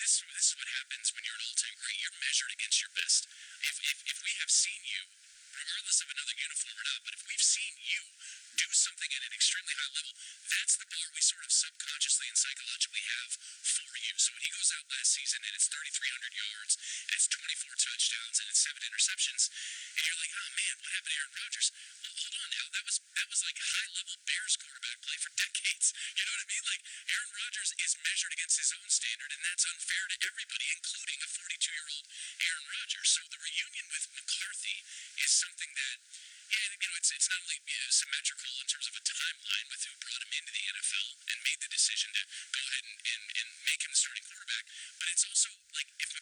this is what happens when you're an all-time great. You're measured against your best. If we have seen you, regardless of another uniform or not, but if we've seen you do something at an extremely high level, that's the bar we sort of subconsciously and psychologically have for you. So when he goes out last season and it's 3,300 yards and it's 24 touchdowns and it's 7 interceptions, and you're like, oh man, what happened to Aaron Rodgers? Well, hold on now, that was like high level Bears quarterback play for decades. You know what I mean? Like Aaron Rodgers is measured against his own standard, and that's unfair to everybody, including a 42-year-old Aaron Rodgers. So the reunion with McCarthy is something that, and it's not only symmetrical in terms of a timeline with who brought him into the NFL and made the decision to go ahead and make him the starting quarterback, but it's also like if